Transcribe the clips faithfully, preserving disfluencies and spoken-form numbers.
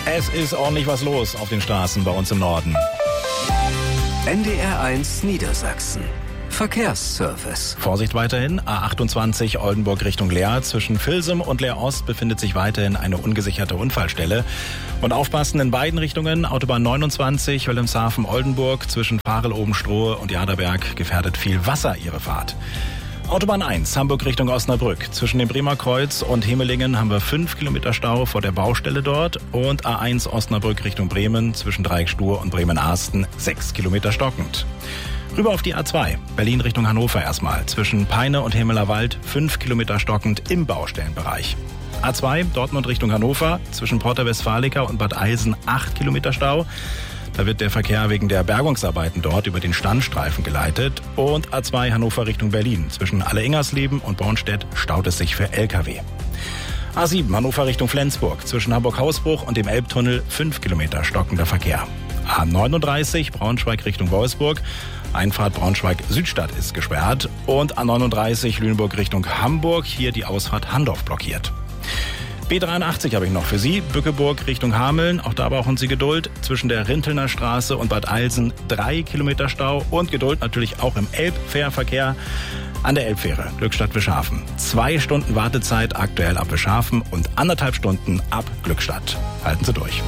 Es ist ordentlich was los auf den Straßen bei uns im Norden. N D R eins Niedersachsen. Verkehrsservice. Vorsicht weiterhin, A achtundzwanzig Oldenburg Richtung Leer. Zwischen Vilsum und Leer Ost befindet sich weiterhin eine ungesicherte Unfallstelle. Und aufpassen in beiden Richtungen, Autobahn neunundzwanzig Wilhelmshaven-Oldenburg zwischen Farel-Obenstrohe und Jaderberg gefährdet viel Wasser ihre Fahrt. Autobahn eins, Hamburg Richtung Osnabrück. Zwischen dem Bremer Kreuz und Hemelingen haben wir fünf Kilometer Stau vor der Baustelle dort. Und A eins Osnabrück Richtung Bremen zwischen Dreieckstuhr und Bremen-Arsten sechs Kilometer stockend. Rüber auf die A zwei, Berlin Richtung Hannover erstmal. Zwischen Peine und Hemelerwald fünf Kilometer stockend im Baustellenbereich. A zwei, Dortmund Richtung Hannover. Zwischen Porta Westfalica und Bad Eilsen acht Kilometer Stau. Da wird der Verkehr wegen der Bergungsarbeiten dort über den Standstreifen geleitet. Und A zwei Hannover Richtung Berlin. Zwischen Alle-Ingersleben und Bornstedt staut es sich für L K W. A sieben Hannover Richtung Flensburg. Zwischen Hamburg-Hausbruch und dem Elbtunnel fünf Kilometer stockender Verkehr. A neununddreißig Braunschweig Richtung Wolfsburg. Einfahrt Braunschweig-Südstadt ist gesperrt. Und A neununddreißig Lüneburg Richtung Hamburg. Hier die Ausfahrt Handorf blockiert. B dreiundachtzig habe ich noch für Sie. Bückeburg Richtung Hameln. Auch da brauchen Sie Geduld. Zwischen der Rintelner Straße und Bad Eilsen drei Kilometer Stau. Und Geduld natürlich auch im Elbfährverkehr an der Elbfähre Glückstadt-Wischhafen. Zwei Stunden Wartezeit aktuell ab Wischhafen und anderthalb Stunden ab Glückstadt. Halten Sie durch.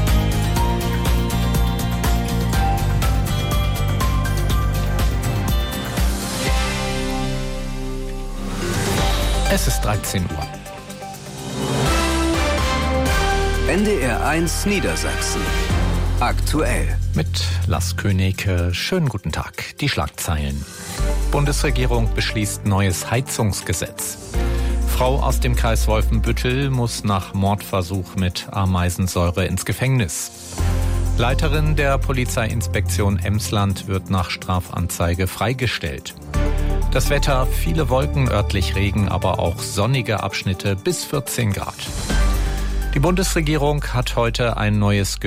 Es ist dreizehn Uhr. N D R eins Niedersachsen. Aktuell. Mit Lars König. Schönen guten Tag. Die Schlagzeilen. Bundesregierung beschließt neues Heizungsgesetz. Frau aus dem Kreis Wolfenbüttel muss nach Mordversuch mit Ameisensäure ins Gefängnis. Leiterin der Polizeiinspektion Emsland wird nach Strafanzeige freigestellt. Das Wetter, viele Wolken, örtlich Regen, aber auch sonnige Abschnitte bis vierzehn Grad. Die Bundesregierung hat heute ein neues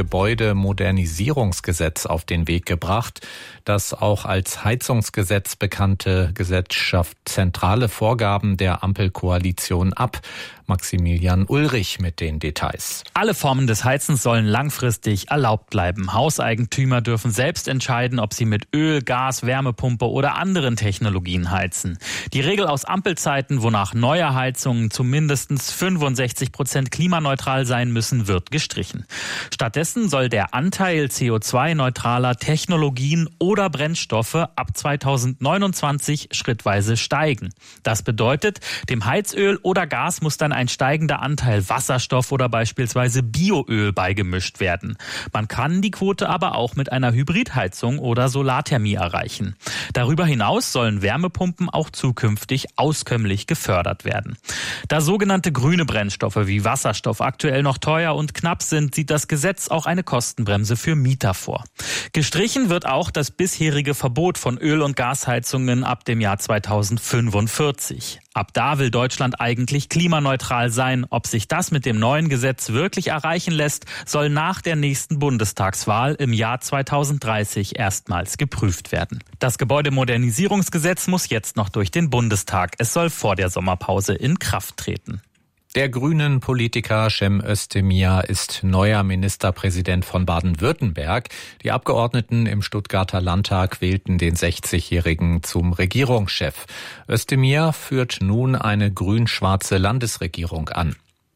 Gebäudemodernisierungsgesetz auf den Weg gebracht. Das auch als Heizungsgesetz bekannte Gesetz schafft zentrale Vorgaben der Ampelkoalition ab. Maximilian Ulrich mit den Details. Alle Formen des Heizens sollen langfristig erlaubt bleiben. Hauseigentümer dürfen selbst entscheiden, ob sie mit Öl, Gas, Wärmepumpe oder anderen Technologien heizen. Die Regel aus Ampelzeiten, wonach neue Heizungen zu mindestens fünfundsechzig Prozent klimaneutral sein müssen, wird gestrichen. Stattdessen soll der Anteil C O zwei neutraler Technologien oder Brennstoffe ab zweitausendneunundzwanzig schrittweise steigen. Das bedeutet, dem Heizöl oder Gas muss dann ein steigender Anteil Wasserstoff oder beispielsweise Bioöl beigemischt werden. Man kann die Quote aber auch mit einer Hybridheizung oder Solarthermie erreichen. Darüber hinaus sollen Wärmepumpen auch zukünftig auskömmlich gefördert werden. Da sogenannte grüne Brennstoffe wie Wasserstoff aktuell noch teuer und knapp sind, sieht das Gesetz auch eine Kostenbremse für Mieter vor. Gestrichen wird auch das bisherige Verbot von Öl- und Gasheizungen ab dem Jahr zweitausendfünfundvierzig. Ab da will Deutschland eigentlich klimaneutral sein. Ob sich das mit dem neuen Gesetz wirklich erreichen lässt, soll nach der nächsten Bundestagswahl im Jahr zweitausenddreißig erstmals geprüft werden. Das Gebäudemodernisierungsgesetz muss jetzt noch durch den Bundestag. Es soll vor der Sommerpause in Kraft treten. Der grünen Politiker Cem Özdemir ist neuer Ministerpräsident von Baden-Württemberg. Die Abgeordneten im Stuttgarter Landtag wählten den sechzigjährigen zum Regierungschef. Özdemir führt nun eine grün-schwarze Landesregierung an.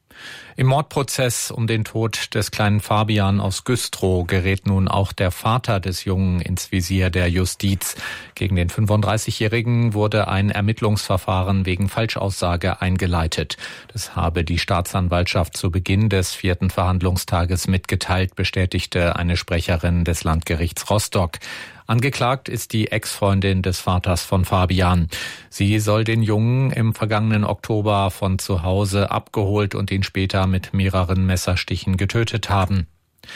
Im Mordprozess um den Tod des kleinen Fabian aus Güstrow gerät nun auch der Vater des Jungen ins Visier der Justiz. Gegen den fünfunddreißigjährigen wurde ein Ermittlungsverfahren wegen Falschaussage eingeleitet. Das habe die Staatsanwaltschaft zu Beginn des vierten Verhandlungstages mitgeteilt, bestätigte eine Sprecherin des Landgerichts Rostock. Angeklagt ist die Ex-Freundin des Vaters von Fabian. Sie soll den Jungen im vergangenen Oktober von zu Hause abgeholt und ihn später mit mehreren Messerstichen getötet haben.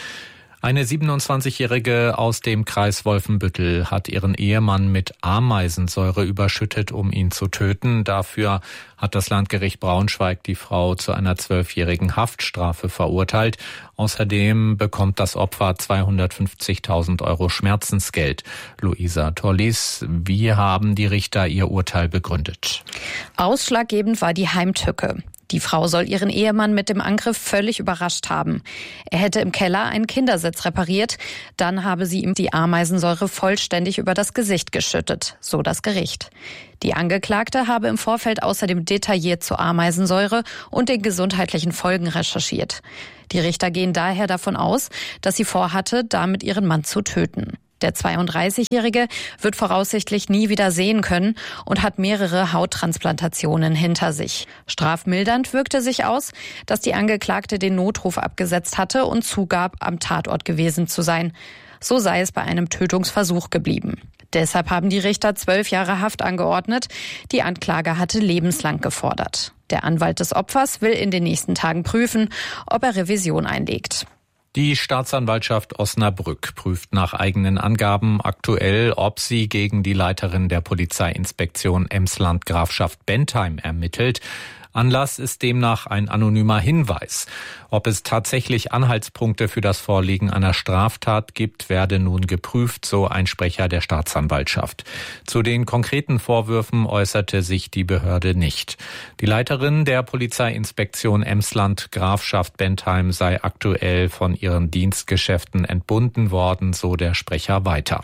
Eine siebenundzwanzigjährige aus dem Kreis Wolfenbüttel hat ihren Ehemann mit Ameisensäure überschüttet, um ihn zu töten. Dafür hat das Landgericht Braunschweig die Frau zu einer zwölfjährigen Haftstrafe verurteilt. Außerdem bekommt das Opfer zweihundertfünfzigtausend Euro Schmerzensgeld. Luisa Torlis, wie haben die Richter ihr Urteil begründet? Ausschlaggebend war die Heimtücke. Die Frau soll ihren Ehemann mit dem Angriff völlig überrascht haben. Er hätte im Keller einen Kindersitz repariert, dann habe sie ihm die Ameisensäure vollständig über das Gesicht geschüttet, so das Gericht. Die Angeklagte habe im Vorfeld außerdem detailliert zur Ameisensäure und den gesundheitlichen Folgen recherchiert. Die Richter gehen daher davon aus, dass sie vorhatte, damit ihren Mann zu töten. Der zweiunddreißigjährige wird voraussichtlich nie wieder sehen können und hat mehrere Hauttransplantationen hinter sich. Strafmildernd wirkte sich aus, dass die Angeklagte den Notruf abgesetzt hatte und zugab, am Tatort gewesen zu sein. So sei es bei einem Tötungsversuch geblieben. Deshalb haben die Richter zwölf Jahre Haft angeordnet. Die Anklage hatte lebenslang gefordert. Der Anwalt des Opfers will in den nächsten Tagen prüfen, ob er Revision einlegt. Die Staatsanwaltschaft Osnabrück prüft nach eigenen Angaben aktuell, ob sie gegen die Leiterin der Polizeiinspektion Emsland Grafschaft Bentheim ermittelt. Anlass ist demnach ein anonymer Hinweis. Ob es tatsächlich Anhaltspunkte für das Vorliegen einer Straftat gibt, werde nun geprüft, so ein Sprecher der Staatsanwaltschaft. Zu den konkreten Vorwürfen äußerte sich die Behörde nicht. Die Leiterin der Polizeiinspektion Emsland Grafschaft Bentheim sei aktuell von ihren Dienstgeschäften entbunden worden, so der Sprecher weiter.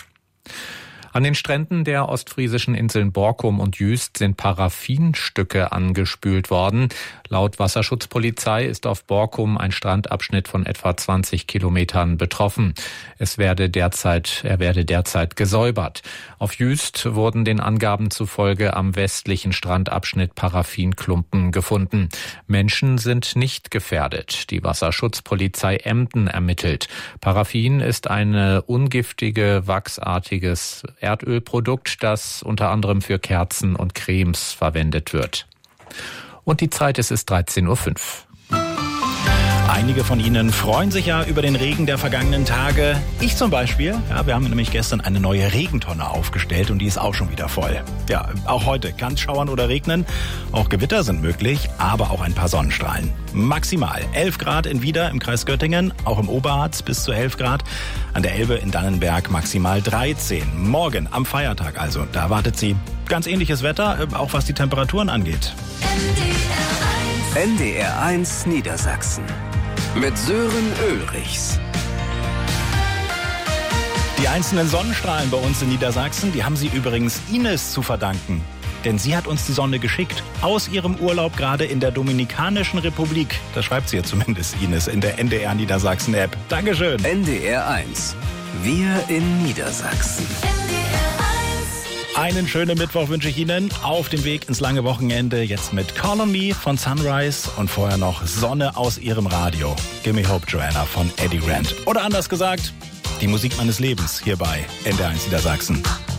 An den Stränden der ostfriesischen Inseln Borkum und Jüst sind Paraffinstücke angespült worden. Laut Wasserschutzpolizei ist auf Borkum ein Strandabschnitt von etwa zwanzig Kilometern betroffen. Es werde derzeit, er werde derzeit gesäubert. Auf Jüst wurden den Angaben zufolge am westlichen Strandabschnitt Paraffinklumpen gefunden. Menschen sind nicht gefährdet. Die Wasserschutzpolizei Emden ermittelt. Paraffin ist eine ungiftige, wachsartiges Erdölprodukt, das unter anderem für Kerzen und Cremes verwendet wird. Und die Zeit, es ist dreizehn Uhr fünf. Einige von Ihnen freuen sich ja über den Regen der vergangenen Tage. Ich zum Beispiel. Ja, wir haben nämlich gestern eine neue Regentonne aufgestellt und die ist auch schon wieder voll. Ja, auch heute kann es schauern oder regnen. Auch Gewitter sind möglich, aber auch ein paar Sonnenstrahlen. Maximal elf Grad in Wieder im Kreis Göttingen, auch im Oberharz bis zu elf Grad. An der Elbe in Dannenberg maximal dreizehn. Morgen am Feiertag also, da wartet Sie ganz ähnliches Wetter, auch was die Temperaturen angeht. N D R eins Niedersachsen mit Sören Ulrichs. Die einzelnen Sonnenstrahlen bei uns in Niedersachsen, die haben Sie übrigens Ines zu verdanken. Denn sie hat uns die Sonne geschickt. Aus ihrem Urlaub gerade in der Dominikanischen Republik. Das schreibt sie ja zumindest, Ines, in der N D R Niedersachsen-App. Dankeschön. N D R eins. Wir in Niedersachsen. Einen schönen Mittwoch wünsche ich Ihnen auf dem Weg ins lange Wochenende. Jetzt mit Call on Me von Sunrise und vorher noch Sonne aus Ihrem Radio. Give me hope, Joanna von Eddie Grant. Oder anders gesagt, die Musik meines Lebens hier bei N D R eins Niedersachsen.